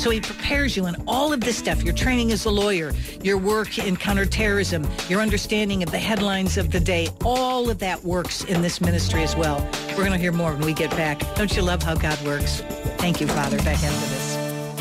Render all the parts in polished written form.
So he prepares you in all of this stuff, your training as a lawyer, your work in counterterrorism, your understanding of the headlines of the day. All of that works in this ministry as well. We're going to hear more when we get back. Don't you love how God works? Thank you, Father. Back into this.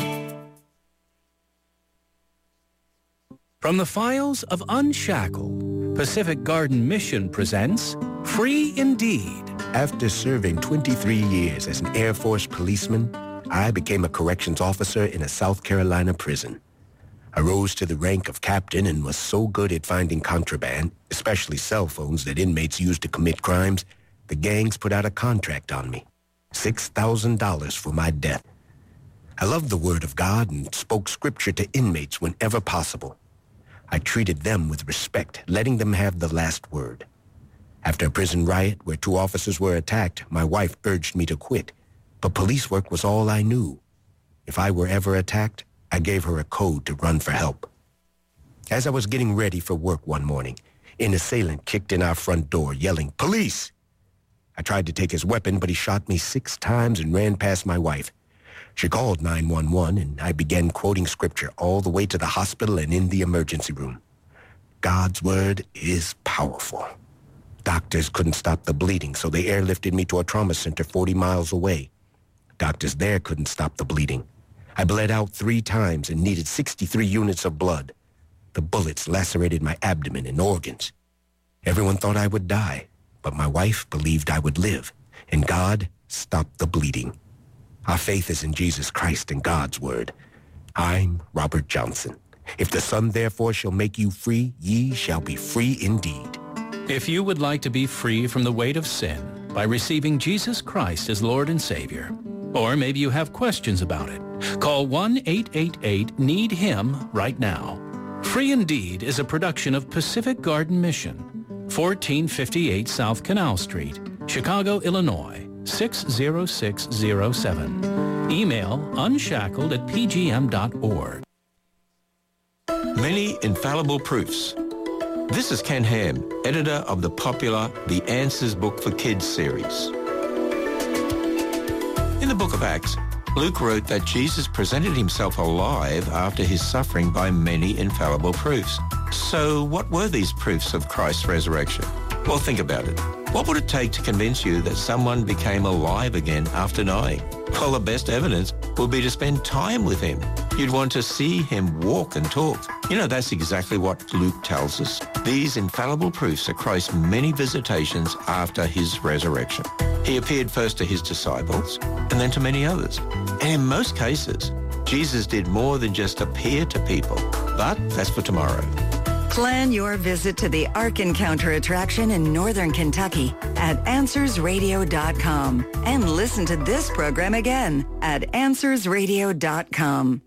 From the files of Unshackled, Pacific Garden Mission presents Free Indeed. After serving 23 years as an Air Force policeman, I became a corrections officer in a South Carolina prison. I rose to the rank of captain and was so good at finding contraband, especially cell phones that inmates used to commit crimes, the gangs put out a contract on me. $6,000 for my death. I loved the Word of God and spoke scripture to inmates whenever possible. I treated them with respect, letting them have the last word. After a prison riot where 2 officers were attacked, my wife urged me to quit. But police work was all I knew. If I were ever attacked, I gave her a code to run for help. As I was getting ready for work one morning, an assailant kicked in our front door, yelling, "Police!" I tried to take his weapon, but he shot me 6 times and ran past my wife. She called 911, and I began quoting scripture all the way to the hospital and in the emergency room. God's word is powerful. Doctors couldn't stop the bleeding, so they airlifted me to a trauma center 40 miles away. Doctors there couldn't stop the bleeding. I bled out 3 times and needed 63 units of blood. The bullets lacerated my abdomen and organs. Everyone thought I would die, but my wife believed I would live, and God stopped the bleeding. Our faith is in Jesus Christ and God's word. I'm Robert Johnson. If the Son therefore shall make you free, ye shall be free indeed. If you would like to be free from the weight of sin by receiving Jesus Christ as Lord and Savior, or maybe you have questions about it, call 1-888-NEED-HIM right now. Free Indeed is a production of Pacific Garden Mission, 1458 South Canal Street, Chicago, Illinois, 60607. Email unshackled@pgm.org. Many infallible proofs. This is Ken Ham, editor of the popular The Answers Book for Kids series. In the book of Acts, Luke wrote that Jesus presented himself alive after his suffering by many infallible proofs. So what were these proofs of Christ's resurrection? Well, think about it. What would it take to convince you that someone became alive again after dying? Well, the best evidence would be to spend time with him. You'd want to see him walk and talk. You know, that's exactly what Luke tells us. These infallible proofs are Christ's many visitations after his resurrection. He appeared first to his disciples and then to many others. And in most cases, Jesus did more than just appear to people. But that's for tomorrow. Plan your visit to the Ark Encounter attraction in Northern Kentucky at AnswersRadio.com and listen to this program again at AnswersRadio.com.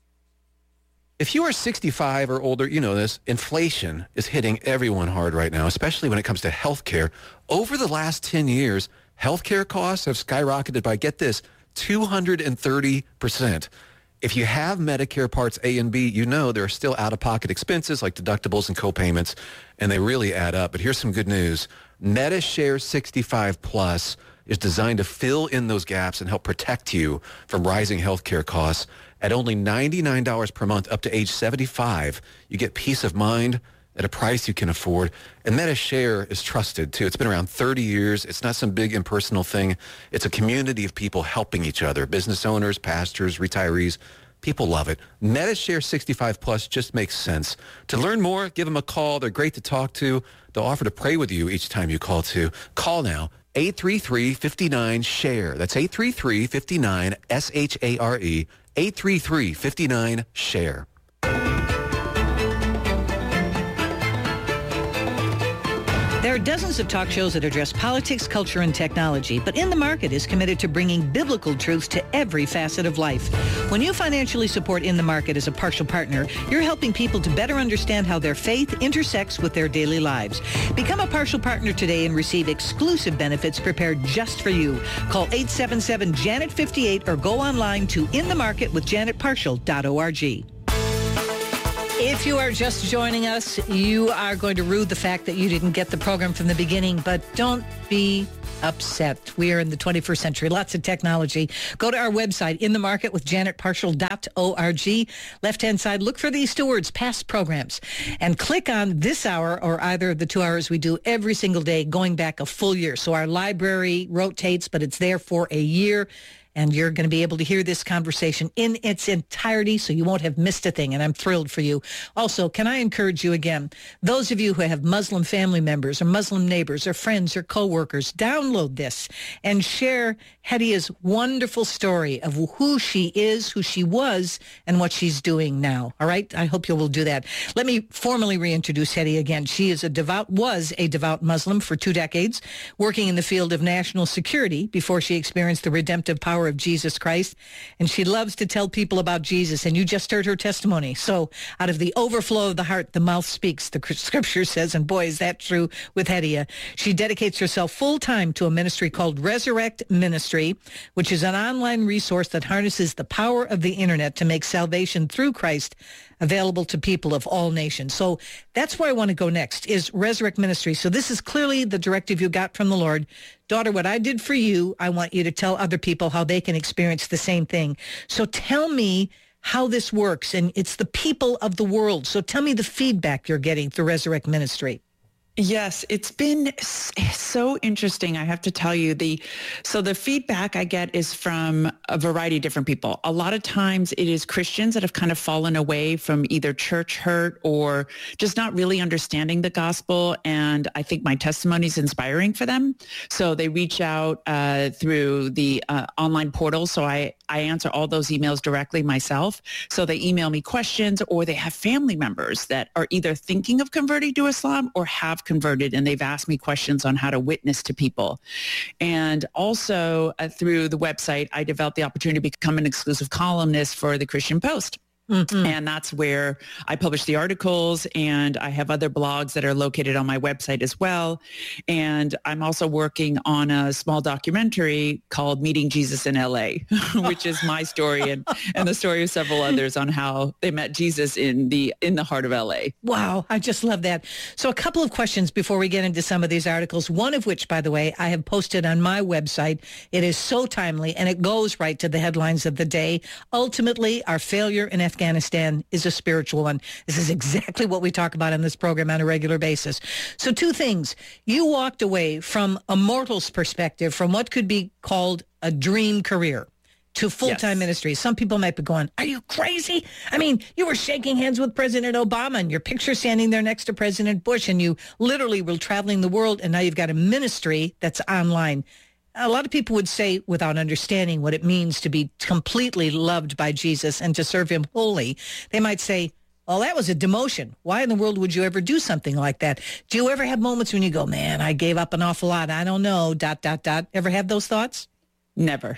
If you are 65 or older, you know this, inflation is hitting everyone hard right now, especially when it comes to health care. Over the last 10 years, health care costs have skyrocketed by, get this, 230%. If you have Medicare Parts A and B, you know there are still out-of-pocket expenses like deductibles and copayments, and they really add up. But here's some good news. MediShare 65 Plus is designed to fill in those gaps and help protect you from rising health care costs. At only $99 per month up to age 75, you get peace of mind at a price you can afford. And MediShare is trusted, too. It's been around 30 years. It's not some big impersonal thing. It's a community of people helping each other, business owners, pastors, retirees. People love it. MediShare 65 Plus just makes sense. To learn more, give them a call. They're great to talk to. They'll offer to pray with you each time you call, too. Call now, 833-59-SHARE. That's 833-59-SHARE. 833-59-SHARE. There are dozens of talk shows that address politics, culture, and technology, but In the Market is committed to bringing biblical truths to every facet of life. When you financially support In the Market as a partial partner, you're helping people to better understand how their faith intersects with their daily lives. Become a partial partner today and receive exclusive benefits prepared just for you. Call 877-JANET58 or go online to inthemarketwithjanetpartial.org. If you are just joining us, you are going to rue the fact that you didn't get the program from the beginning, but don't be upset. We are in the 21st century. Lots of technology. Go to our website, inthemarketwithjanetparshall.org. Left-hand side, look for these two words, past programs, and click on this hour or either of the 2 hours we do every single day going back a full year. So our library rotates, but it's there for a year. And you're going to be able to hear this conversation in its entirety, so you won't have missed a thing. And I'm thrilled for you. Also, can I encourage you again, those of you who have Muslim family members or Muslim neighbors or friends or coworkers, download this and share Hedia's wonderful story of who she is, who she was, and what she's doing now. All right? I hope you will do that. Let me formally reintroduce Hedia again. She was a devout Muslim for 2 decades, working in the field of national security before she experienced the redemptive power of Jesus Christ. And she loves to tell people about Jesus. And you just heard her testimony. So out of the overflow of the heart, the mouth speaks, the scripture says, and boy, is that true with Hedia. She dedicates herself full-time to a ministry called Resurrect Ministry, which is an online resource that harnesses the power of the internet to make salvation through Christ available to people of all nations. So that's where I want to go next, is Resurrect Ministry. So this is clearly the directive you got from the Lord. Daughter, what I did for you, I want you to tell other people how they can experience the same thing. So tell me how this works. And it's the people of the world. So tell me the feedback you're getting through Resurrect Ministry. Yes, it's been so interesting. I have to tell you, the feedback I get is from a variety of different people. A lot of times it is Christians that have kind of fallen away from either church hurt or just not really understanding the gospel. And I think my testimony is inspiring for them. So they reach out through the online portal. So I answer all those emails directly myself. So they email me questions, or they have family members that are either thinking of converting to Islam or have converted, and they've asked me questions on how to witness to people. And also through the website, I developed the opportunity to become an exclusive columnist for the Christian Post. Mm-hmm. And that's where I publish the articles, and I have other blogs that are located on my website as well. And I'm also working on a small documentary called Meeting Jesus in LA, which is my story and the story of several others on how they met Jesus in the heart of LA. Wow. I just love that. So a couple of questions before we get into some of these articles, one of which, by the way, I have posted on my website. It is so timely, and it goes right to the headlines of the day. Ultimately, our failure in Afghanistan is a spiritual one. This is exactly what we talk about in this program on a regular basis. So 2 things. You walked away from a mortal's perspective, from what could be called a dream career, to full-time ministry. Some people might be going, are you crazy? I mean, you were shaking hands with President Obama, and your picture standing there next to President Bush, and you literally were traveling the world, and now you've got a ministry that's online. A lot of people would say, without understanding what it means to be completely loved by Jesus and to serve him wholly, they might say, well, that was a demotion. Why in the world would you ever do something like that? Do you ever have moments when you go, man, I gave up an awful lot. I don't know, ... Ever have those thoughts? Never.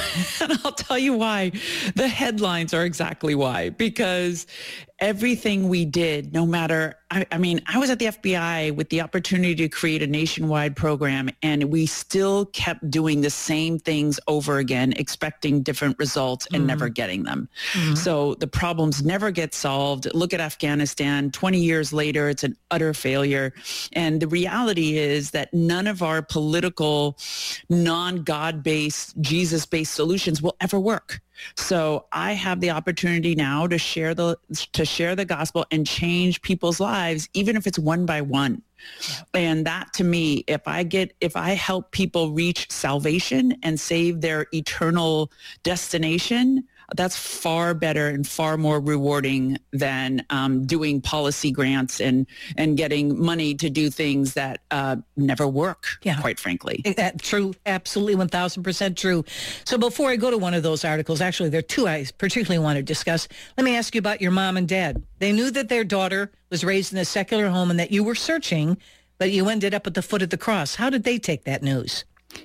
And I'll tell you why. The headlines are exactly why. Because everything we did, no matter, I mean, I was at the FBI with the opportunity to create a nationwide program, and we still kept doing the same things over again, expecting different results and never getting them. Mm-hmm. So the problems never get solved. Look at Afghanistan. 20 years later, it's an utter failure. And the reality is that none of our political, non-God-based, Jesus-based solutions will ever work. So I have the opportunity now to share the gospel and change people's lives, even if it's one by one. Yeah. And that, to me, if I help people reach salvation and save their eternal destination, that's far better and far more rewarding than doing policy grants and getting money to do things that never work, quite frankly. True. Absolutely. 1,000% true. So before I go to one of those articles, actually, there are 2 I particularly want to discuss. Let me ask you about your mom and dad. They knew that their daughter was raised in a secular home and that you were searching, but you ended up at the foot of the cross. How did they take that news?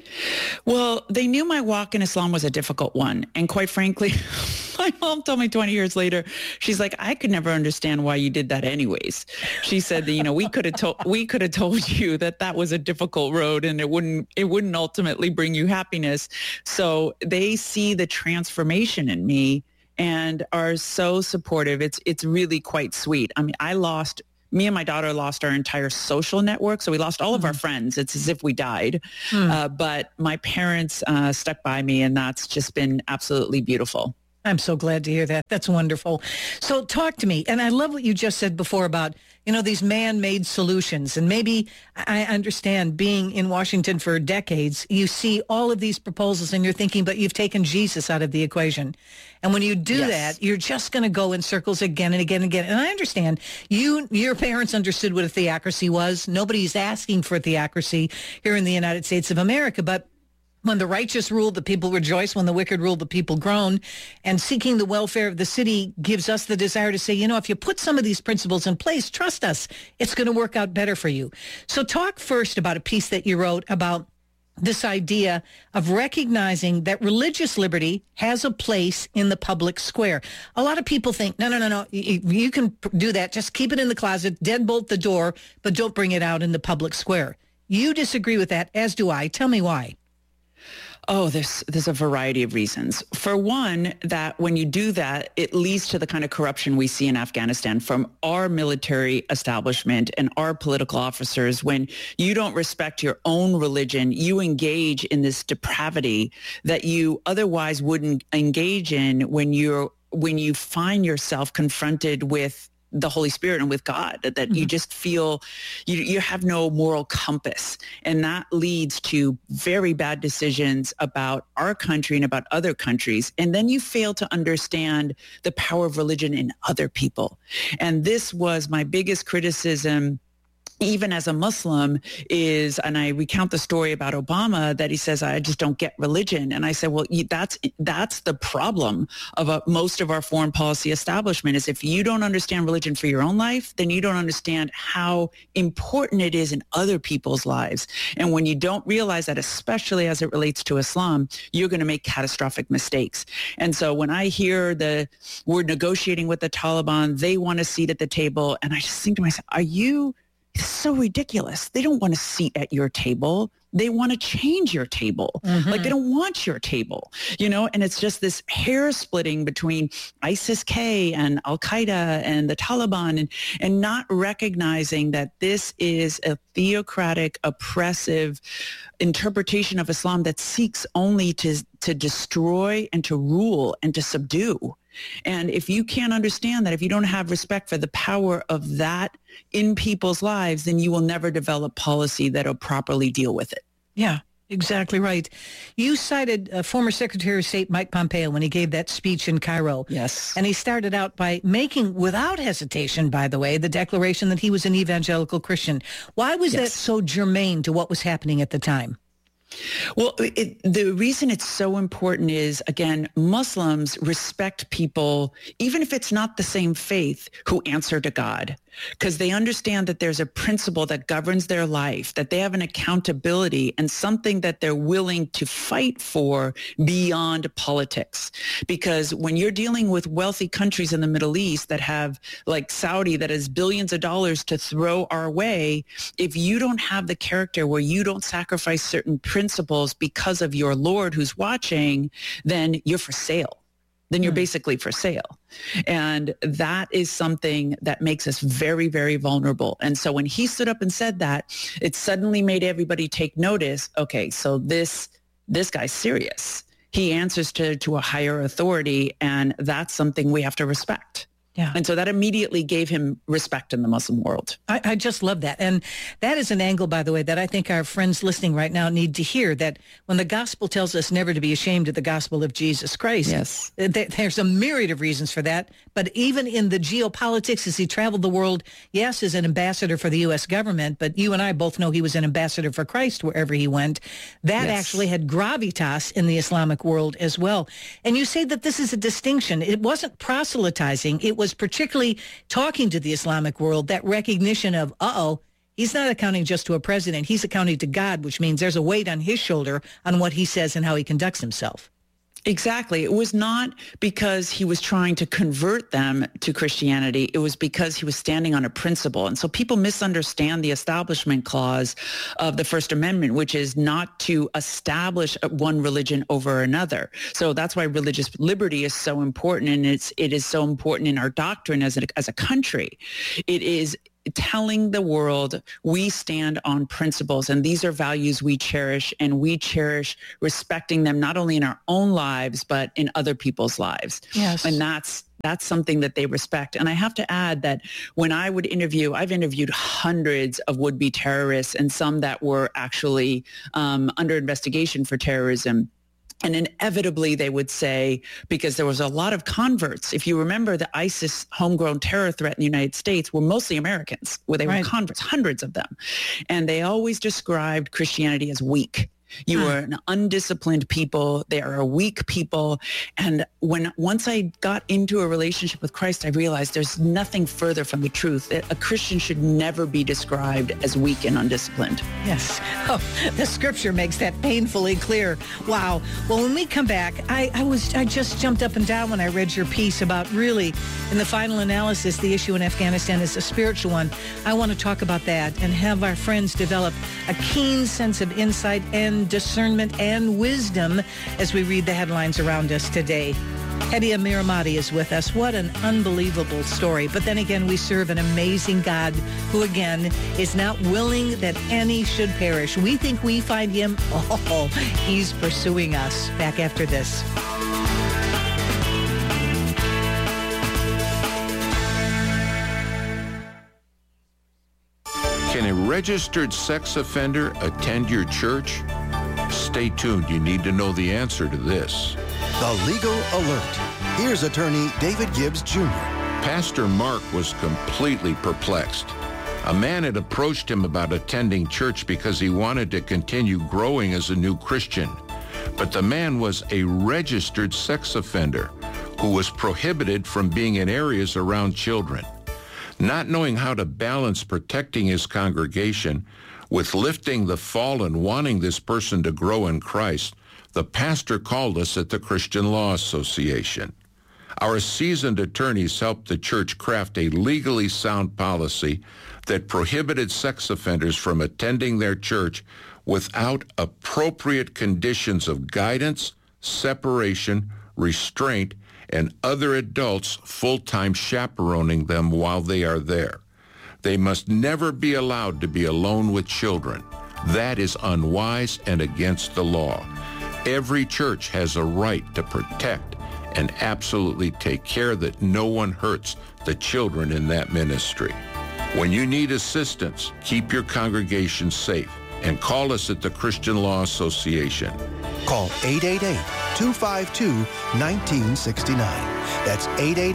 Well, they knew my walk in Islam was a difficult one. And quite frankly, my mom told me 20 years later, she's like, I could never understand why you did that anyways. She said that, we could have told you that was a difficult road and it wouldn't ultimately bring you happiness. So they see the transformation in me and are so supportive. It's really quite sweet. I mean, me and my daughter lost our entire social network. So we lost all of our friends. It's as if we died. But my parents stuck by me, and that's just been absolutely beautiful. I'm so glad to hear that. That's wonderful. So talk to me. And I love what you just said before about, these man-made solutions. And maybe I understand, being in Washington for decades, you see all of these proposals and you're thinking, but you've taken Jesus out of the equation. And when you do that, you're just going to go in circles again and again and again. And I understand your parents understood what a theocracy was. Nobody's asking for a theocracy here in the United States of America, but when the righteous rule, the people rejoice. When the wicked rule, the people groan. And seeking the welfare of the city gives us the desire to say, if you put some of these principles in place, trust us, it's going to work out better for you. So talk first about a piece that you wrote about this idea of recognizing that religious liberty has a place in the public square. A lot of people think, no, you can do that. Just keep it in the closet, deadbolt the door, but don't bring it out in the public square. You disagree with that, as do I. Tell me why. Oh, there's a variety of reasons. For one, that when you do that, it leads to the kind of corruption we see in Afghanistan from our military establishment and our political officers. When you don't respect your own religion, you engage in this depravity that you otherwise wouldn't engage in when you find yourself confronted with the Holy Spirit and with God, that you just feel you have no moral compass. And that leads to very bad decisions about our country and about other countries. And then you fail to understand the power of religion in other people. And this was my biggest criticism, even as a Muslim, and I recount the story about Obama, that he says, I just don't get religion. And I said, well, that's the problem of most of our foreign policy establishment, is if you don't understand religion for your own life, then you don't understand how important it is in other people's lives. And when you don't realize that, especially as it relates to Islam, you're going to make catastrophic mistakes. And so when I hear we're negotiating with the Taliban, they want a seat at the table, and I just think to myself, it's so ridiculous. They don't want a seat at your table. They want to change your table. Like, they don't want your table, and it's just this hair splitting between ISIS-K and Al-Qaeda and the Taliban, and not recognizing that this is a theocratic, oppressive interpretation of Islam that seeks only to destroy and to rule and to subdue. And if you can't understand that, if you don't have respect for the power of that in people's lives, then you will never develop policy that will properly deal with it. Yeah, exactly right. You cited former Secretary of State Mike Pompeo when he gave that speech in Cairo. Yes. And he started out by making, without hesitation, by the way, the declaration that he was an evangelical Christian. Why was that so germane to what was happening at the time? Well, the reason it's so important is, again, Muslims respect people, even if it's not the same faith, who answer to God, because they understand that there's a principle that governs their life, that they have an accountability and something that they're willing to fight for beyond politics. Because when you're dealing with wealthy countries in the Middle East that have, like Saudi, that has billions of dollars to throw our way, if you don't have the character where you don't sacrifice certain principles because of your Lord who's watching, then you're for sale. Then you're basically for sale. And that is something that makes us very, very vulnerable. And so when he stood up and said that, it suddenly made everybody take notice. Okay, so this guy's serious. He answers to a higher authority, and that's something we have to respect. Yeah. And so that immediately gave him respect in the Muslim world. I just love that. And that is an angle, by the way, that I think our friends listening right now need to hear, that when the gospel tells us never to be ashamed of the gospel of Jesus Christ, there's a myriad of reasons for that. But even in the geopolitics, as he traveled the world, yes, as an ambassador for the U.S. government, but you and I both know he was an ambassador for Christ wherever he went. That actually had gravitas in the Islamic world as well. And you say that this is a distinction. It wasn't proselytizing. It was particularly talking to the Islamic world, that recognition of, he's not accounting just to a president. He's accounting to God, which means there's a weight on his shoulder on what he says and how he conducts himself. Exactly. It was not because he was trying to convert them to Christianity. It was because he was standing on a principle. And so people misunderstand the Establishment Clause of the First Amendment, which is not to establish one religion over another. So that's why religious liberty is so important, and it is so important in our doctrine as a country. It is telling the world we stand on principles, and these are values we cherish, and we cherish respecting them not only in our own lives but in other people's lives. Yes. And that's something that they respect. And I have to add that when I would interview, I've interviewed hundreds of would-be terrorists and some that were actually under investigation for terrorism. And inevitably, they would say, because there was a lot of converts. If you remember, the ISIS homegrown terror threat in the United States were mostly Americans, where they were converts, hundreds of them. And they always described Christianity as weak. You are an undisciplined people. They are a weak people. And once I got into a relationship with Christ, I realized there's nothing further from the truth. A Christian should never be described as weak and undisciplined. Yes. Oh, the scripture makes that painfully clear. Wow. Well, when we come back, I just jumped up and down when I read your piece about really, in the final analysis, the issue in Afghanistan is a spiritual one. I want to talk about that and have our friends develop a keen sense of insight and discernment and wisdom as we read the headlines around us today. Hedi Amiramati is with us. What an unbelievable story. But then again, we serve an amazing God who, again, is not willing that any should perish. We think we find him. Oh, he's pursuing us. Back after this. Can a registered sex offender attend your church? Stay tuned. You need to know the answer to this. The Legal Alert. Here's attorney David Gibbs Jr. Pastor Mark was completely perplexed. A man had approached him about attending church because he wanted to continue growing as a new Christian. But the man was a registered sex offender who was prohibited from being in areas around children. Not knowing how to balance protecting his congregation with lifting the fallen, wanting this person to grow in Christ, the pastor called us at the Christian Law Association. Our seasoned attorneys helped the church craft a legally sound policy that prohibited sex offenders from attending their church without appropriate conditions of guidance, separation, restraint, and other adults full-time chaperoning them while they are there. They must never be allowed to be alone with children. That is unwise and against the law. Every church has a right to protect and absolutely take care that no one hurts the children in that ministry. When you need assistance, keep your congregation safe and call us at the Christian Law Association. Call 888-252-1969. That's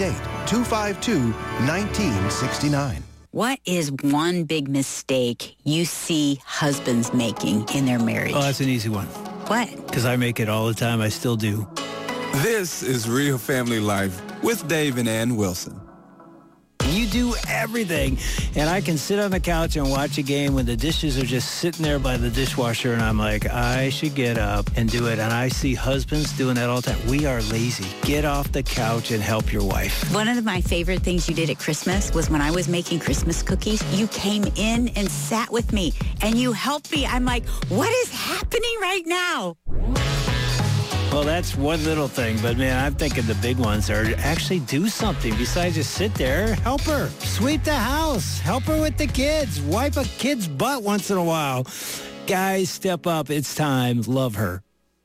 888-252-1969. What is one big mistake you see husbands making in their marriage? Oh, that's an easy one. What? Because I make it all the time. I still do. This is Real Family Life with Dave and Ann Wilson. You do everything, and I can sit on the couch and watch a game when the dishes are just sitting there by the dishwasher, and I'm like, I should get up and do it. And I see husbands doing that all the time. We are lazy. Get off the couch and help your wife. One of my favorite things you did at Christmas was when I was making Christmas cookies, you came in and sat with me, and you helped me. I'm like, what is happening right now? Well, that's one little thing, but man, I'm thinking the big ones are actually do something besides just sit there. Help her. Sweep the house. Help her with the kids. Wipe a kid's butt once in a while. Guys, step up. It's time. Love her.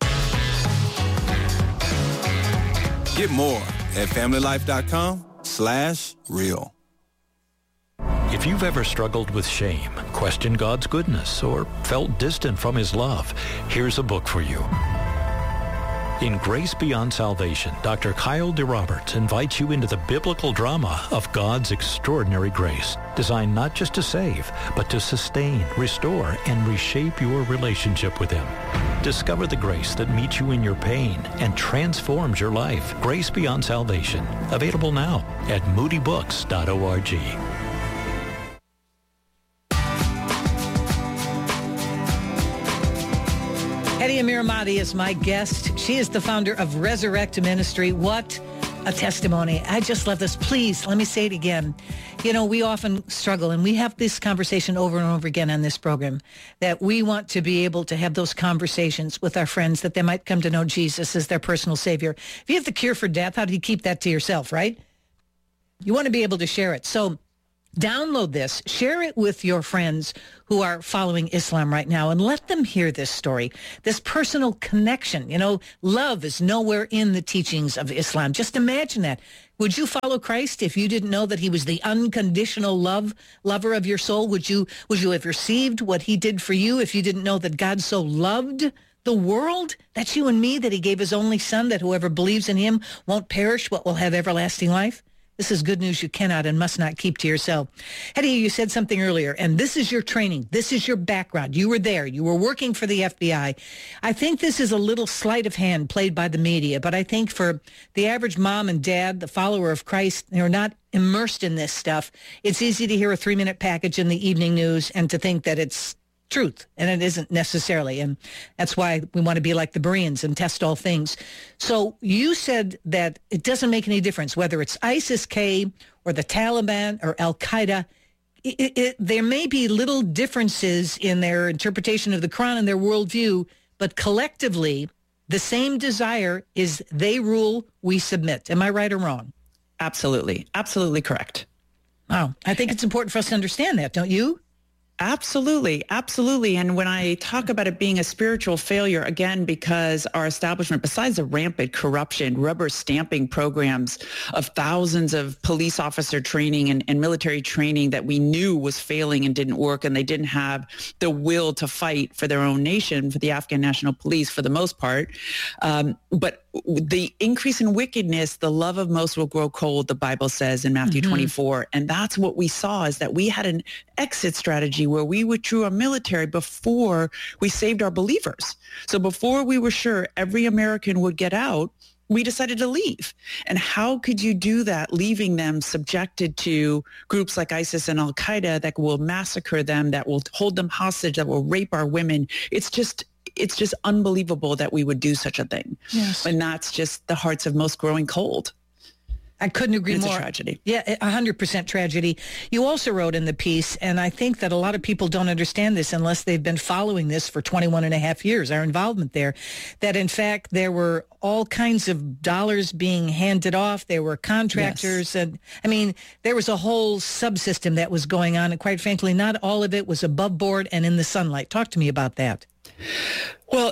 Get more at familylife.com/real. If you've ever struggled with shame, questioned God's goodness, or felt distant from his love, here's a book for you. In Grace Beyond Salvation, Dr. Kyle DeRoberts invites you into the biblical drama of God's extraordinary grace, designed not just to save, but to sustain, restore, and reshape your relationship with him. Discover the grace that meets you in your pain and transforms your life. Grace Beyond Salvation, available now at moodybooks.org. Hedy Amiramati is my guest. She is the founder of Resurrect Ministry. What a testimony. I just love this. Please, let me say it again. You know, we often struggle, and we have this conversation over and over again on this program, that we want to be able to have those conversations with our friends, that they might come to know Jesus as their personal Savior. If you have the cure for death, how do you keep that to yourself, right? You want to be able to share it. So download this, share it with your friends who are following Islam right now, and let them hear this story, this personal connection. You know, love is nowhere in the teachings of Islam. Just imagine that. Would you follow Christ if you didn't know that he was the unconditional lover of your soul? Would you have received what he did for you if you didn't know that God so loved the world? That's you and me, that he gave his only son, that whoever believes in him won't perish but will have everlasting life? This is good news you cannot and must not keep to yourself. Hedy, you said something earlier, and this is your training. This is your background. You were there. You were working for the FBI. I think this is a little sleight of hand played by the media, but I think for the average mom and dad, the follower of Christ, who are not immersed in this stuff, it's easy to hear a 3-minute package in the evening news and to think that it's truth, and it isn't necessarily. And that's why we want to be like the Bereans and test all things. So you said that it doesn't make any difference whether it's ISIS-K or the Taliban or Al-Qaeda. There may be little differences in their interpretation of the Quran and their worldview, but collectively, the same desire is they rule, we submit. Am I right or wrong? Absolutely. Absolutely correct. Wow. I think it's important for us to understand that, don't you? Absolutely. Absolutely. And when I talk about it being a spiritual failure, again, because our establishment, besides the rampant corruption, rubber stamping programs of thousands of police officer training and military training that we knew was failing and didn't work, and they didn't have the will to fight for their own nation, for the Afghan National Police for the most part. But the increase in wickedness, the love of most will grow cold, the Bible says in Matthew 24. And that's what we saw, is that we had an exit strategy where we withdrew our military before we saved our believers. So before we were sure every American would get out, we decided to leave. And how could you do that, leaving them subjected to groups like ISIS and Al-Qaeda that will massacre them, that will hold them hostage, that will rape our women? It's just unbelievable that we would do such a thing. Yes. And that's just the hearts of most growing cold. I couldn't agree more. It's a tragedy. Yeah, 100% tragedy. You also wrote in the piece, and I think that a lot of people don't understand this unless they've been following this for 21 and a half years, our involvement there, that in fact there were all kinds of dollars being handed off. There were contractors. Yes. And I mean, there was a whole subsystem that was going on. And quite frankly, not all of it was above board and in the sunlight. Talk to me about that. Well,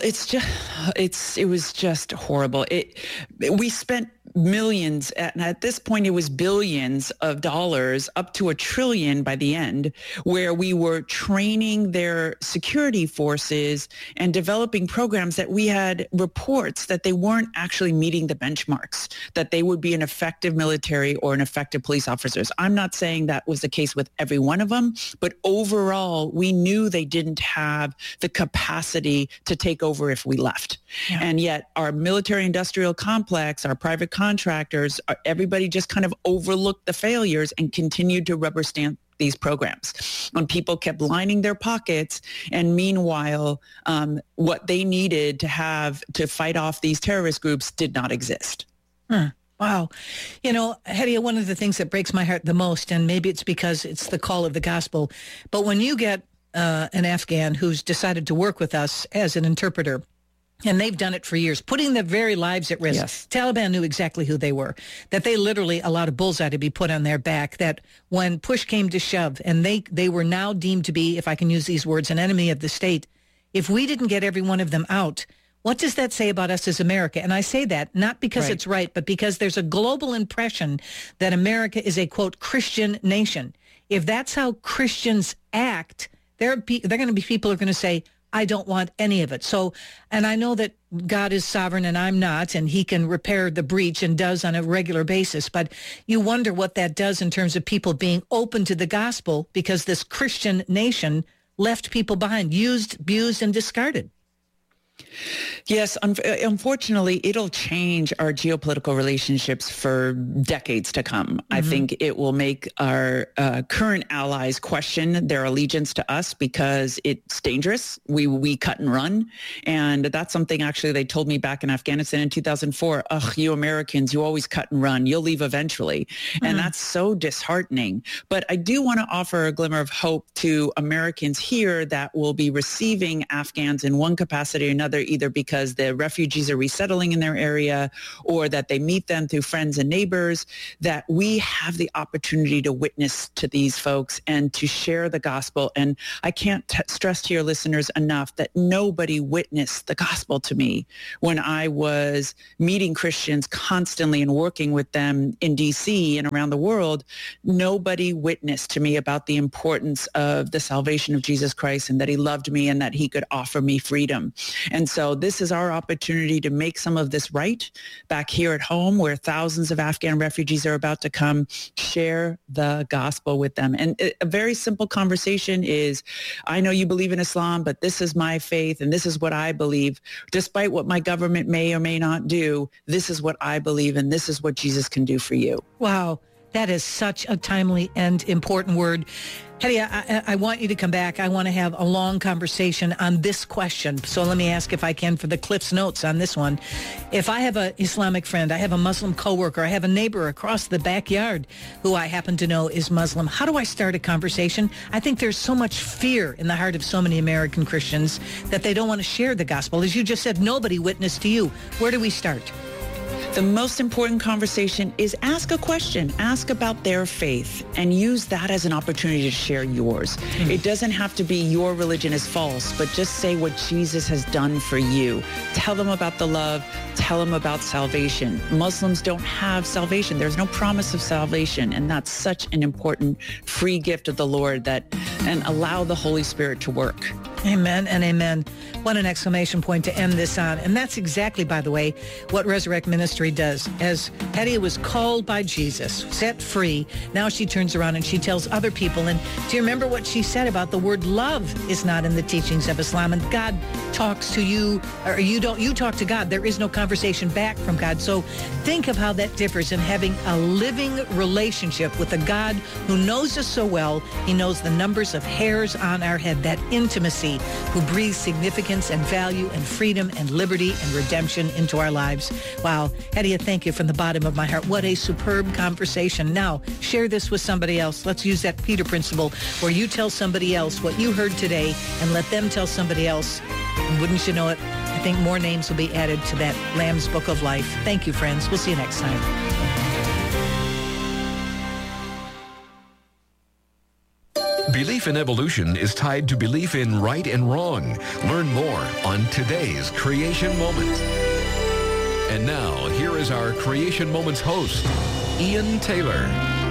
it was just horrible. We spent millions, and at this point it was billions of dollars, up to $1 trillion by the end, where we were training their security forces and developing programs that we had reports that they weren't actually meeting the benchmarks, that they would be an effective military or an effective police officers. I'm not saying that was the case with every one of them, but overall, we knew they didn't have the capacity to take over if we left. Yeah. And yet our military industrial complex, our private contractors, everybody just kind of overlooked the failures and continued to rubber stamp these programs. And people kept lining their pockets. And meanwhile, what they needed to have to fight off these terrorist groups did not exist. Wow. You know, Hedy, one of the things that breaks my heart the most, and maybe it's because it's the call of the gospel, but when you get an Afghan who's decided to work with us as an interpreter, and they've done it for years, putting their very lives at risk. Yes. Taliban knew exactly who they were, that they literally allowed a bullseye to be put on their back, that when push came to shove, and they were now deemed to be, if I can use these words, an enemy of the state. If we didn't get every one of them out, what does that say about us as America? And I say that not because it's right, but because there's a global impression that America is a, quote, Christian nation. If that's how Christians act, there are going to be people who are going to say, I don't want any of it. So, and I know that God is sovereign and I'm not, and he can repair the breach and does on a regular basis. But you wonder what that does in terms of people being open to the gospel, because this Christian nation left people behind, used, abused, and discarded. Yes, unfortunately, it'll change our geopolitical relationships for decades to come. Mm-hmm. I think it will make our current allies question their allegiance to us because it's dangerous. We cut and run. And that's something actually they told me back in Afghanistan in 2004. Ugh, you Americans, you always cut and run. You'll leave eventually. Mm-hmm. And that's so disheartening. But I do want to offer a glimmer of hope to Americans here that will be receiving Afghans in one capacity or another, either because the refugees are resettling in their area or that they meet them through friends and neighbors, that we have the opportunity to witness to these folks and to share the gospel. And I can't stress to your listeners enough that nobody witnessed the gospel to me when I was meeting Christians constantly and working with them in DC and around the world. Nobody witnessed to me about the importance of the salvation of Jesus Christ and that he loved me and that he could offer me freedom. And so this is our opportunity to make some of this right back here at home, where thousands of Afghan refugees are about to come. Share the gospel with them. And a very simple conversation is, I know you believe in Islam, but this is my faith and this is what I believe. Despite what my government may or may not do, this is what I believe and this is what Jesus can do for you. Wow. That is such a timely and important word. Hetty, I want you to come back. I want to have a long conversation on this question. So let me ask, if I can, for the Cliff's Notes on this one. If I have an Islamic friend, I have a Muslim coworker, I have a neighbor across the backyard who I happen to know is Muslim, how do I start a conversation? I think there's so much fear in the heart of so many American Christians that they don't want to share the gospel. As you just said, nobody witnessed to you. Where do we start? The most important conversation is ask a question, ask about their faith, and use that as an opportunity to share yours. Mm-hmm. It doesn't have to be your religion is false, but just say what Jesus has done for you. Tell them about the love. Tell them about salvation. Muslims don't have salvation. There's no promise of salvation, and that's such an important free gift of the Lord and allow the Holy Spirit to work. Amen and amen. What an exclamation point to end this on. And that's exactly, by the way, what Resurrect Ministry does. As Hetty was called by Jesus, set free, now she turns around and she tells other people. And do you remember what she said about the word love is not in the teachings of Islam? And God talks to you, or you talk to God. There is no conversation back from God. So think of how that differs in having a living relationship with a God who knows us so well. He knows the numbers of hairs on our head, that intimacy, who breathes significance and value and freedom and liberty and redemption into our lives. Wow. Hetty, thank you from the bottom of my heart. What a superb conversation. Now, share this with somebody else. Let's use that Peter principle where you tell somebody else what you heard today and let them tell somebody else. And wouldn't you know it, I think more names will be added to that Lamb's Book of Life. Thank you, friends. We'll see you next time. Belief in evolution is tied to belief in right and wrong. Learn more on today's Creation Moment. And now, here is our Creation Moments host, Ian Taylor.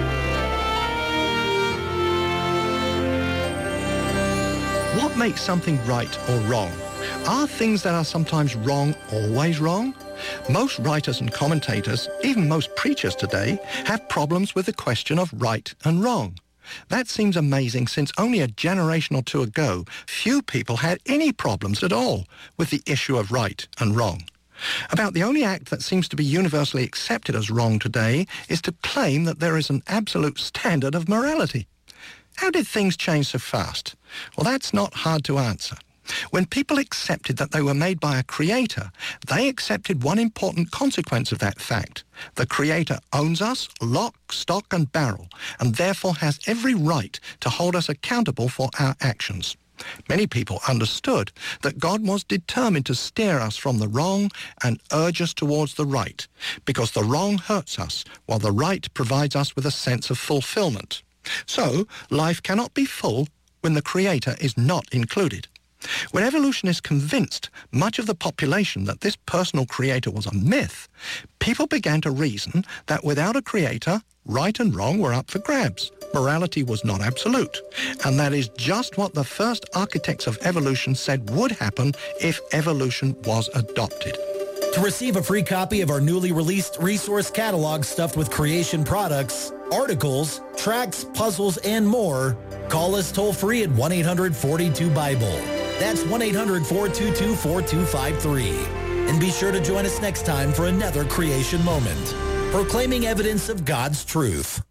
What makes something right or wrong? Are things that are sometimes wrong always wrong? Most writers and commentators, even most preachers today, have problems with the question of right and wrong. That seems amazing, since only a generation or two ago, few people had any problems at all with the issue of right and wrong. About the only act that seems to be universally accepted as wrong today is to claim that there is an absolute standard of morality. How did things change so fast? Well, that's not hard to answer. When people accepted that they were made by a creator, they accepted one important consequence of that fact. The creator owns us, lock, stock, and barrel, and therefore has every right to hold us accountable for our actions. Many people understood that God was determined to steer us from the wrong and urge us towards the right, because the wrong hurts us, while the right provides us with a sense of fulfillment. So, life cannot be full when the creator is not included. When evolution is convinced much of the population that this personal creator was a myth, people began to reason that without a creator, right and wrong were up for grabs. Morality was not absolute. And that is just what the first architects of evolution said would happen if evolution was adopted. To receive a free copy of our newly released resource catalog stuffed with creation products, articles, tracts, puzzles, and more, call us toll-free at 1-800-42-BIBLE. That's 1-800-422-4253. And be sure to join us next time for another Creation Moment, proclaiming evidence of God's truth.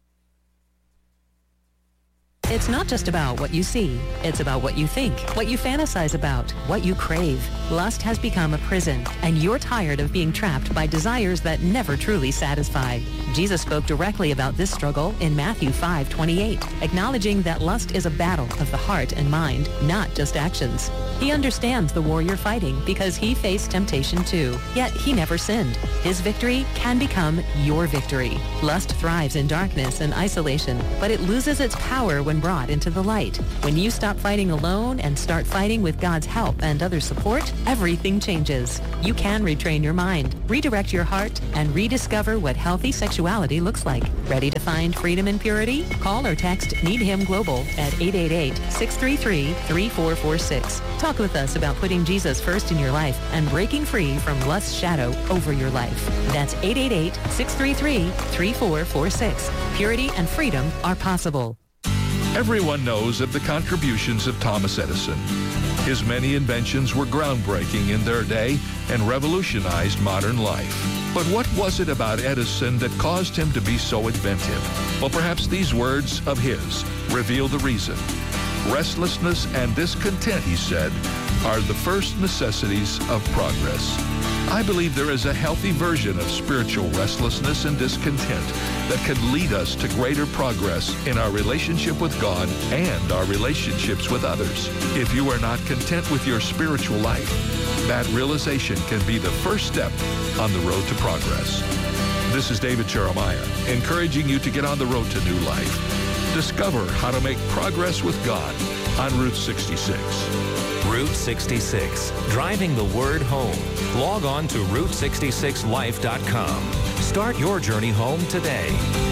It's not just about what you see. It's about what you think, what you fantasize about, what you crave. Lust has become a prison, and you're tired of being trapped by desires that never truly satisfy. Jesus spoke directly about this struggle in Matthew 5:28, acknowledging that lust is a battle of the heart and mind, not just actions. He understands the war you're fighting because he faced temptation too, yet he never sinned. His victory can become your victory. Lust thrives in darkness and isolation, but it loses its power when brought into the light. When you stop fighting alone and start fighting with God's help and other support, everything changes. You can retrain your mind, redirect your heart, and rediscover what healthy sexuality looks like. Ready to find freedom and purity? Call or text Need Him Global at 888-633-3446. Talk with us about putting Jesus first in your life and breaking free from lust's shadow over your life. That's 888-633-3446. Purity and freedom are possible. Everyone knows of the contributions of Thomas Edison. His many inventions were groundbreaking in their day and revolutionized modern life. But what was it about Edison that caused him to be so inventive? Well, perhaps these words of his reveal the reason. Restlessness and discontent, he said, are the first necessities of progress. I believe there is a healthy version of spiritual restlessness and discontent that can lead us to greater progress in our relationship with God and our relationships with others. If you are not content with your spiritual life, that realization can be the first step on the road to progress. This is David Jeremiah, encouraging you to get on the road to new life. Discover how to make progress with God on Route 66. Route 66, driving the word home. Log on to Route66Life.com. Start your journey home today.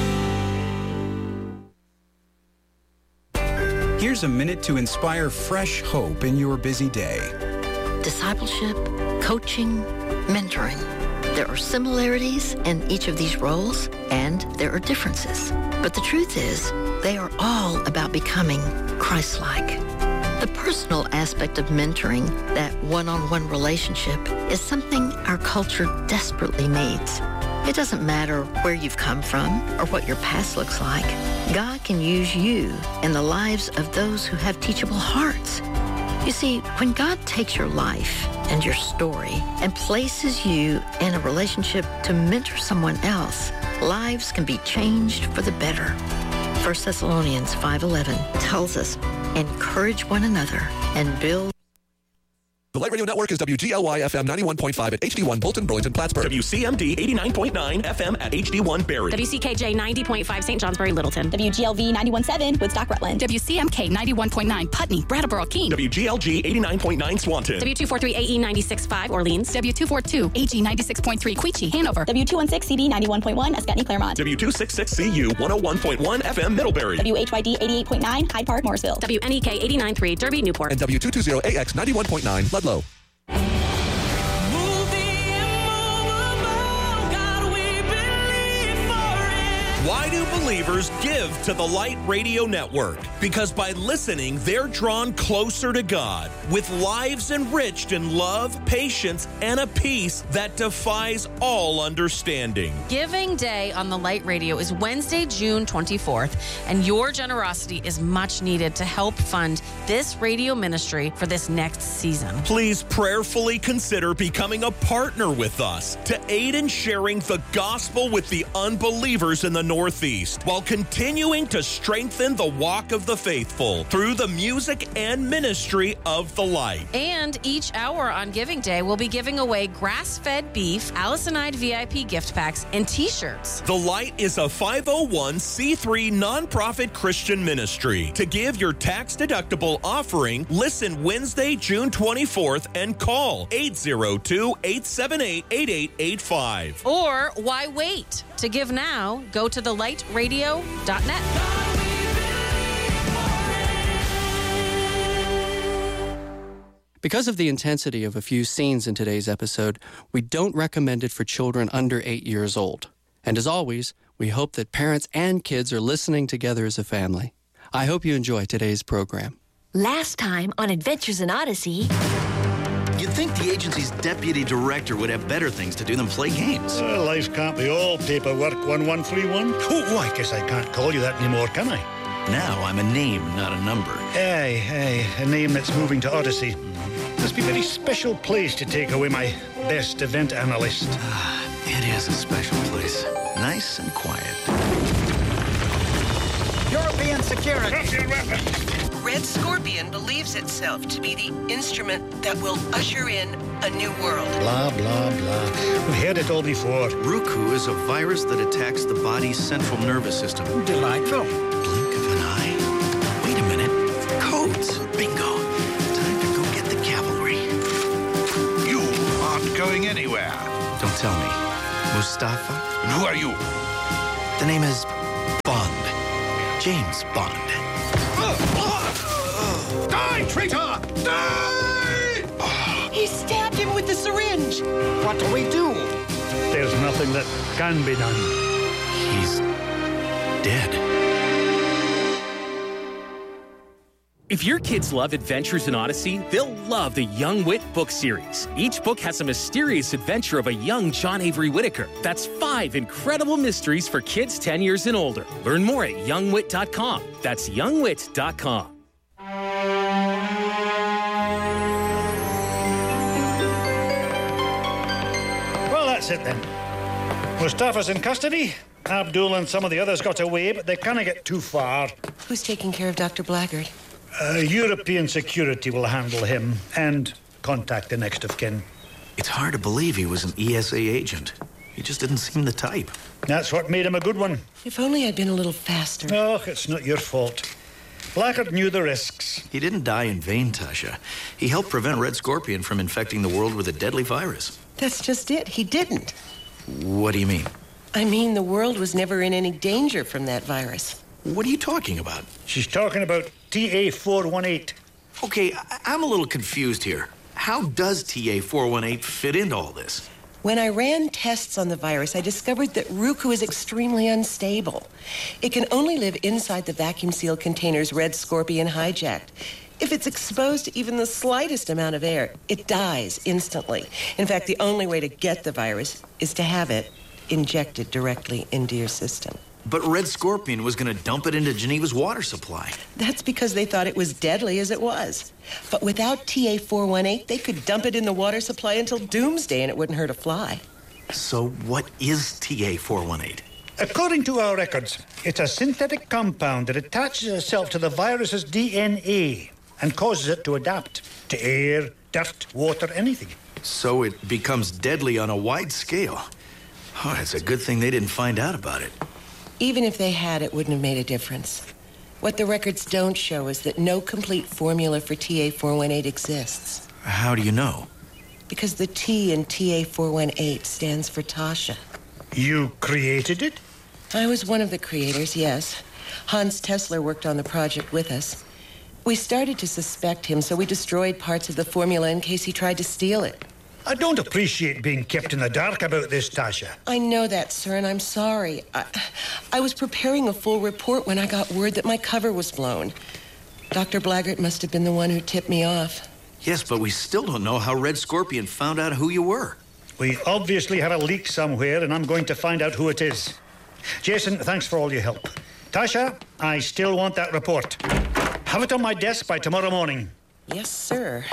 Here's a minute to inspire fresh hope in your busy day. Discipleship, coaching, mentoring. There are similarities in each of these roles, and there are differences. But the truth is, they are all about becoming Christ-like. The personal aspect of mentoring, that one-on-one relationship, is something our culture desperately needs. It doesn't matter where you've come from or what your past looks like. God can use you in the lives of those who have teachable hearts. You see, when God takes your life and your story and places you in a relationship to mentor someone else, lives can be changed for the better. 1 Thessalonians 5:11 tells us, encourage one another and build. The Light Radio Network is WGLY FM 91.5 at HD1 Bolton, Burlington, Plattsburgh. WCMD 89.9 FM at HD1 Barrie. WCKJ 90.5 St. Johnsbury, Littleton. WGLV 91.7 Woodstock, Rutland. WCMK 91.9 Putney, Brattleboro, Keene. WGLG 89.9 Swanton. W243 AE 96.5 Orleans. W242 AG 96.3 Queechee, Hanover. W216 CD 91.1 Ascutney, Claremont. W266 CU 101.1 FM Middlebury. WHYD 88.9 Hyde Park, Morrisville. WNEK 89.3 Derby, Newport. And W220 AX 91.9 Ludlow. Why do believers give to the Light Radio Network? Because by listening, they're drawn closer to God with lives enriched in love, patience, and a peace that defies all understanding. Giving Day on the Light Radio is Wednesday, June 24th, and your generosity is much needed to help fund this radio ministry for this next season. Please prayerfully consider becoming a partner with us to aid in sharing the gospel with the unbelievers in the Northeast, while continuing to strengthen the walk of the faithful through the music and ministry of the Light. And each hour on Giving Day, we'll be giving away grass-fed beef, Allisonide VIP gift packs, and T-shirts. The Light is a 501c3 nonprofit Christian ministry. To give your tax-deductible offering, listen Wednesday, June 24th, and call 802-878-8885. Or why wait? To give now, go to thelightradio.net. Because of the intensity of a few scenes in today's episode, we don't recommend it for children under 8 years old. And as always, we hope that parents and kids are listening together as a family. I hope you enjoy today's program. Last time on Adventures in Odyssey... You'd think the agency's deputy director would have better things to do than play games. Life can't be all paperwork, 1131. Oh, I guess I can't call you that anymore, can I? Now I'm a name, not a number. Aye, a name that's moving to Odyssey. Must be a very special place to take away my best event analyst. It is a special place. Nice and quiet. European security. Drop your weapon. Red Scorpion believes itself to be the instrument that will usher in a new world. Blah, blah, blah. We've heard it all before. Roku is a virus that attacks the body's central nervous system. Delightful. Blink of an eye. Wait a minute. Codes. Bingo. Time to go get the cavalry. You aren't going anywhere. Don't tell me. Mustafa? And who are you? The name is Bond. James Bond. Die, traitor! Die! He stabbed him with the syringe. What do we do? There's nothing that can be done. He's dead. If your kids love Adventures in Odyssey, they'll love the Young Wit book series. Each book has a mysterious adventure of a young John Avery Whittaker. That's 5 incredible mysteries for kids 10 years and older. Learn more at youngwit.com. That's youngwit.com. Well, that's it then. Mustafa's in custody. Abdul and some of the others got away, but they can't get too far. Who's taking care of Dr. Blackguard? European security will handle him and contact the next of kin. It's hard to believe he was an ESA agent. He just didn't seem the type. That's what made him a good one. If only I'd been a little faster. Oh, it's not your fault. Blackguard knew the risks. He didn't die in vain, Tasha. He helped prevent Red Scorpion from infecting the world with a deadly virus. That's just it. He didn't. What do you mean? I mean, the world was never in any danger from that virus. What are you talking about? She's talking about TA418. Okay, I'm a little confused here. How does TA418 fit into all this? When I ran tests on the virus, I discovered that Roku is extremely unstable. It can only live inside the vacuum-sealed containers Red Scorpion hijacked. If it's exposed to even the slightest amount of air, it dies instantly. In fact, the only way to get the virus is to have it injected directly into your system. But Red Scorpion was going to dump it into Geneva's water supply. That's because they thought it was deadly as it was. But without TA418, they could dump it in the water supply until doomsday and it wouldn't hurt a fly. So what is TA418? According to our records, it's a synthetic compound that attaches itself to the virus's DNA and causes it to adapt to air, dirt, water, anything. So it becomes deadly on a wide scale. Oh, it's a good thing they didn't find out about it. Even if they had, it wouldn't have made a difference. What the records don't show is that no complete formula for TA418 exists. How do you know? Because the T in TA418 stands for Tasha. You created it? I was one of the creators, yes. Hans Tesler worked on the project with us. We started to suspect him, so we destroyed parts of the formula in case he tried to steal it. I don't appreciate being kept in the dark about this, Tasha. I know that, sir, and I'm sorry. I was preparing a full report when I got word that my cover was blown. Dr. Blackguard must have been the one who tipped me off. Yes, but we still don't know how Red Scorpion found out who you were. We obviously have a leak somewhere, and I'm going to find out who it is. Jason, thanks for all your help. Tasha, I still want that report. Have it on my desk by tomorrow morning. Yes, sir.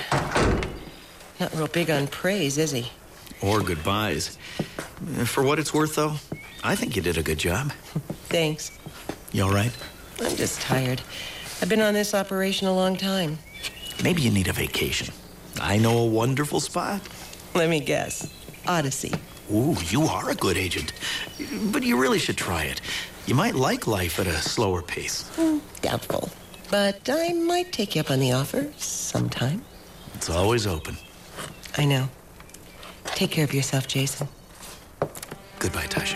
Not real big on praise, is he? Or goodbyes. For what it's worth, though, I think you did a good job. Thanks. You all right? I'm just tired. I've been on this operation a long time. Maybe you need a vacation. I know a wonderful spot. Let me guess. Odyssey. Ooh, you are a good agent. But you really should try it. You might like life at a slower pace. Doubtful. But I might take you up on the offer sometime. It's always open. I know. Take care of yourself, Jason. Goodbye, Tasha.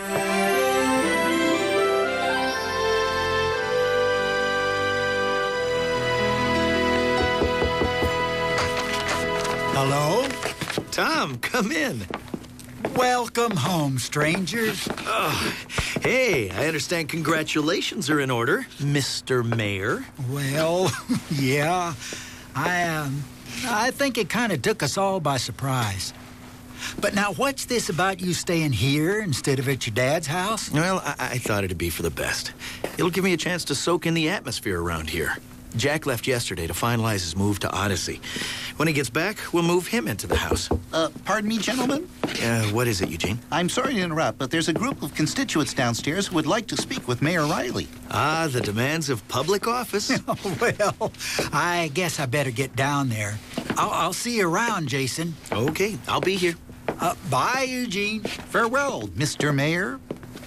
Hello? Tom, come in. Welcome home, strangers. Oh, Hey, I understand congratulations are in order, Mr. Mayor. Well, yeah. I think it kind of took us all by surprise. But now, what's this about you staying here instead of at your dad's house? Well, I thought it'd be for the best. It'll give me a chance to soak in the atmosphere around here. Jack left yesterday to finalize his move to Odyssey. When he gets back, we'll move him into the house. Pardon me, gentlemen? What is it, Eugene? I'm sorry to interrupt, but there's a group of constituents downstairs who would like to speak with Mayor Riley. Ah, the demands of public office? Well, I guess I better get down there. I'll see you around, Jason. Okay, I'll be here. Bye, Eugene. Farewell, Mr. Mayor.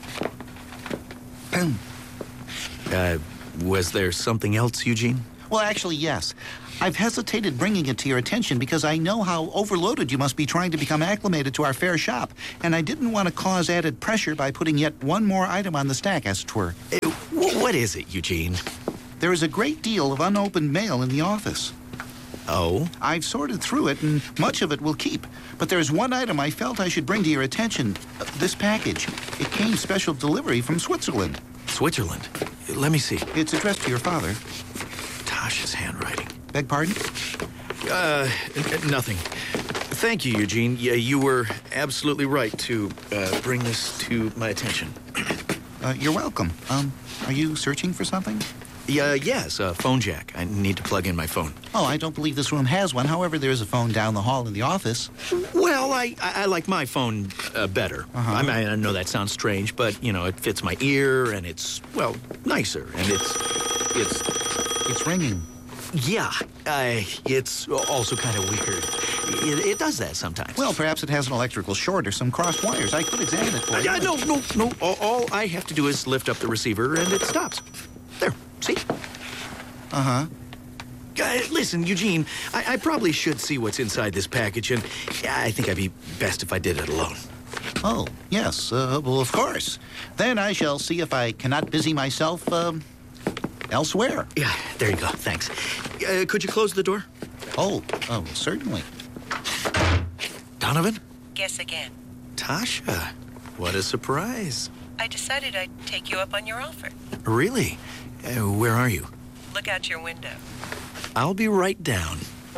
Was there something else, Eugene? Well, actually, yes. I've hesitated bringing it to your attention because I know how overloaded you must be trying to become acclimated to our fair shop, and I didn't want to cause added pressure by putting yet one more item on the stack, as it were. What is it, Eugene? There is a great deal of unopened mail in the office. Oh? I've sorted through it, and much of it will keep. But there's one item I felt I should bring to your attention. This package. It came special delivery from Switzerland. Switzerland? Let me see. It's addressed to your father. Tasha's handwriting. Beg pardon? Nothing. Thank you, Eugene. Yeah, you were absolutely right to bring this to my attention. You're welcome. Are you searching for something? Yes, a phone jack. I need to plug in my phone. Oh, I don't believe this room has one. However, there's a phone down the hall in the office. Well, I like my phone better. I mean, I know that sounds strange, but, you know, it fits my ear, and it's, well, nicer, and it's ringing. Yeah, it's also kind of weird. It does that sometimes. Well, perhaps it has an electrical short or some crossed wires. I could examine it for you. No. All I have to do is lift up the receiver, and it stops. There. See? Uh-huh. Listen, Eugene, I probably should see what's inside this package, and I think I'd be best if I did it alone. Oh, yes. Well, of course. Then I shall see if I cannot busy myself, elsewhere. Yeah, there you go. Thanks. Could you close the door? Oh, certainly. Donovan? Guess again. Tasha, what a surprise. I decided I'd take you up on your offer. Really? Where are you? Look out your window. I'll be right down.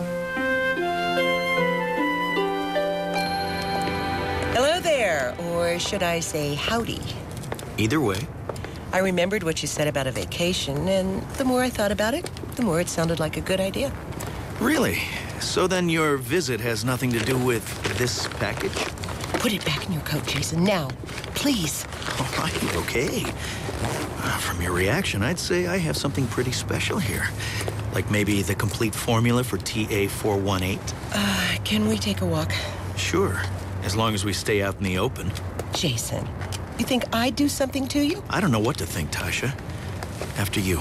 Hello there, or should I say howdy? Either way. I remembered what you said about a vacation, and the more I thought about it, the more it sounded like a good idea. Really? So then your visit has nothing to do with this package? Put it back in your coat, Jason, now. Please. All right, okay. From your reaction, I'd say I have something pretty special here. Like maybe the complete formula for TA418. Can we take a walk? Sure, as long as we stay out in the open. Jason, you think I'd do something to you? I don't know what to think, Tasha. After you.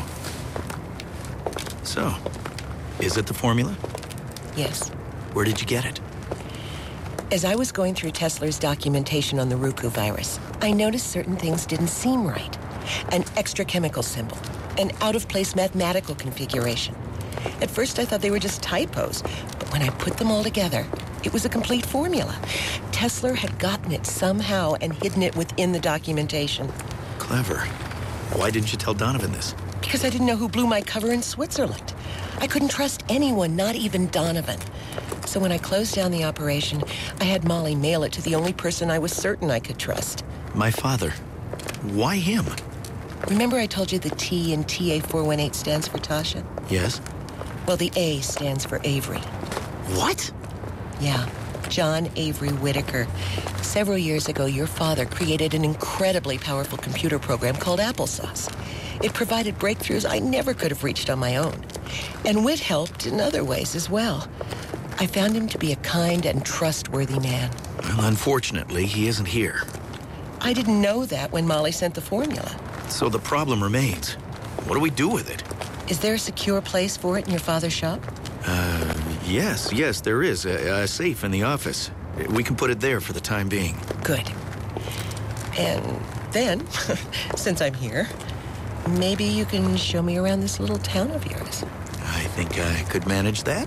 So, is it the formula? Yes. Where did you get it? As I was going through Teslar's documentation on the Roku virus, I noticed certain things didn't seem right. An extra chemical symbol, an out-of-place mathematical configuration. At first, I thought they were just typos, but when I put them all together, it was a complete formula. Tesla had gotten it somehow and hidden it within the documentation. Clever. Why didn't you tell Donovan this? Because I didn't know who blew my cover in Switzerland. I couldn't trust anyone, not even Donovan. So when I closed down the operation, I had Molly mail it to the only person I was certain I could trust. My father. Why him? Remember I told you the T in TA418 stands for Tasha? Yes. Well, the A stands for Avery. What? Yeah, John Avery Whitaker. Several years ago, your father created an incredibly powerful computer program called Applesauce. It provided breakthroughs I never could have reached on my own. And Whit helped in other ways as well. I found him to be a kind and trustworthy man. Well, unfortunately, he isn't here. I didn't know that when Molly sent the formula. So the problem remains. What do we do with it? Is there a secure place for it in your father's shop? Yes, there is. A safe in the office. We can put it there for the time being. Good. And then, since I'm here, maybe you can show me around this little town of yours. I think I could manage that.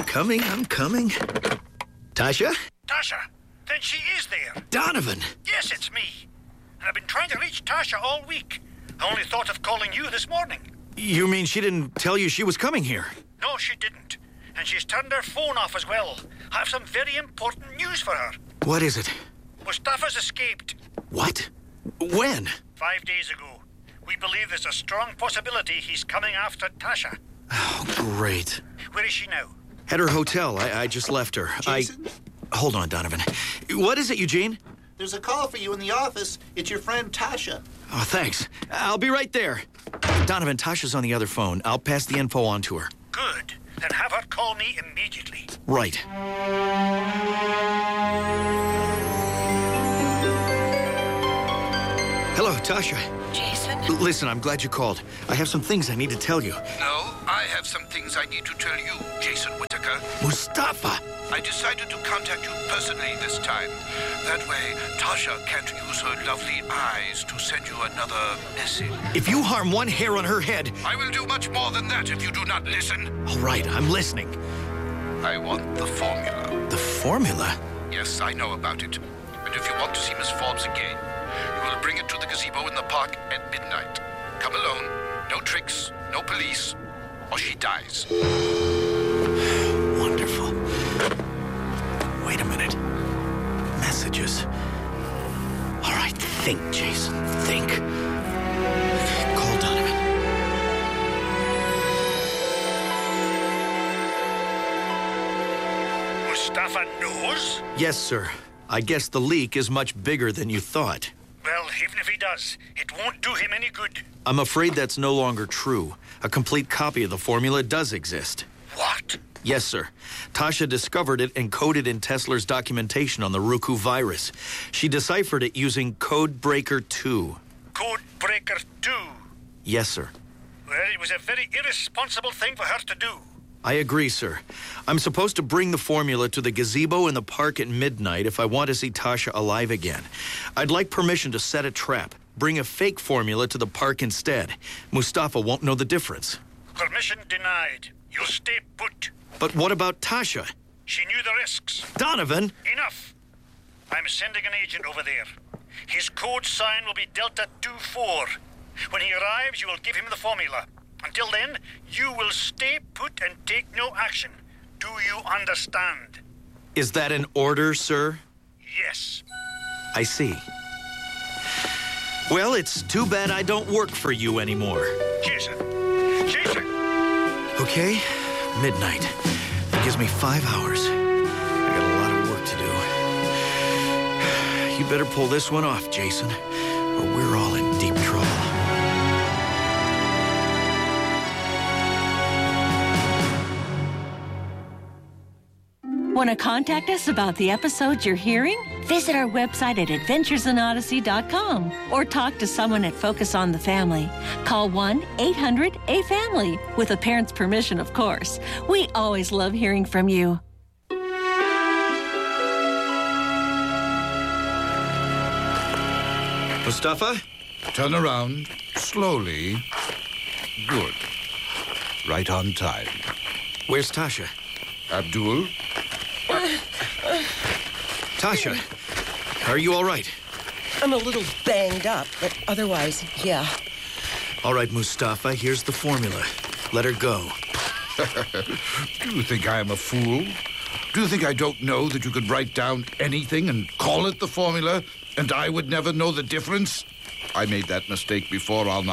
coming. Tasha? Tasha, then she is there. Donovan! Yes, it's me. And I've been trying to reach Tasha all week. I only thought of calling you this morning. You mean she didn't tell you she was coming here? No, she didn't. And she's turned her phone off as well. I have some very important news for her. What is it? Mustafa's escaped. What? When? 5 days ago. We believe there's a strong possibility he's coming after Tasha. Oh, great. Where is she now? At her hotel. I just left her. Jason? Hold on, Donovan. What is it, Eugene? There's a call for you in the office. It's your friend Tasha. Oh, thanks. I'll be right there. Donovan, Tasha's on the other phone. I'll pass the info on to her. Good. Then have her call me immediately. Right. Hello, Tasha. Jason? Listen, I'm glad you called. I have some things I need to tell you. No, I have some things I need to tell you, Jason Whittaker. Mustafa! I decided to contact you personally this time. That way, Tasha can't use her lovely eyes to send you another message. If you harm one hair on her head... I will do much more than that if you do not listen. All right, I'm listening. I want the formula. The formula? Yes, I know about it. And if you want to see Miss Forbes again, you will bring it to the gazebo in the park at midnight. Come alone. No tricks, no police, or she dies. Wonderful. Wait a minute. Messages. All right, think, Jason. Think. Call Donovan. Mustafa knows? Yes, sir. I guess the leak is much bigger than you thought. Well, even if he does, it won't do him any good. I'm afraid that's no longer true. A complete copy of the formula does exist. What? Yes, sir. Tasha discovered it encoded in Tesler's documentation on the Roku virus. She deciphered it using Codebreaker 2. Codebreaker 2? Yes, sir. Well, it was a very irresponsible thing for her to do. I agree, sir. I'm supposed to bring the formula to the gazebo in the park at midnight if I want to see Tasha alive again. I'd like permission to set a trap. Bring a fake formula to the park instead. Mustafa won't know the difference. Permission denied. You'll stay put. But what about Tasha? She knew the risks. Donovan! Enough. I'm sending an agent over there. His code sign will be Delta 24. When he arrives, you will give him the formula. Until then, you will stay put and take no action. Do you understand? Is that an order, sir? Yes. I see. Well, it's too bad I don't work for you anymore. Jason! Okay, midnight. That gives me 5 hours. I got a lot of work to do. You better pull this one off, Jason, or we're all in deep trouble. Want to contact us about the episodes you're hearing? Visit our website at adventuresinodyssey.com or talk to someone at Focus on the Family. Call 1-800-A-FAMILY with a parent's permission, of course. We always love hearing from you. Mustafa? Turn around. Slowly. Good. Right on time. Where's Tasha? Abdul? Tasha, are you all right? I'm a little banged up, but otherwise, yeah. All right, Mustafa, here's the formula. Let her go. Do you think I am a fool? Do you think I don't know that you could write down anything and call it the formula, and I would never know the difference? I made that mistake before, I'll not